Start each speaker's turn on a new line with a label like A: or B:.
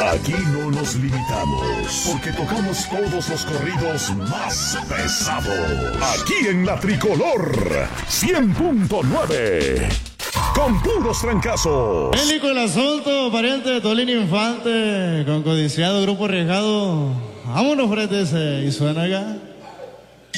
A: Aquí no nos limitamos, porque tocamos todos los corridos más pesados. Aquí en La Tricolor, 100.9. Con puros trancazos.
B: Bélico el asunto, pariente de Tolín Infante, con codiciado grupo arriesgado. Vámonos, frente ese, y suena acá.